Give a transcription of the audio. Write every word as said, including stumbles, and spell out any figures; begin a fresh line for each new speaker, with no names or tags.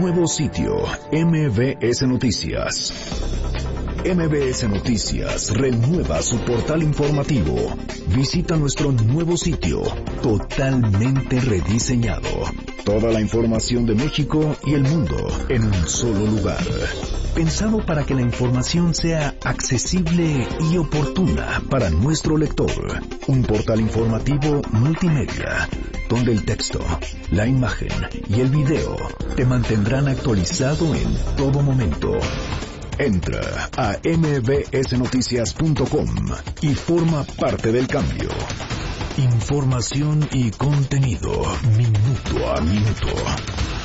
Nuevo sitio, M B S Noticias. M B S Noticias renueva su portal informativo. Visita nuestro nuevo sitio, totalmente rediseñado. Toda la información de México y el mundo en un solo lugar. Pensado para que la información sea accesible y oportuna para nuestro lector. Un portal informativo multimedia, donde el texto, la imagen y el video te mantendrán actualizado en todo momento. Entra a m b s noticias punto com y forma parte del cambio. Información y contenido minuto a minuto.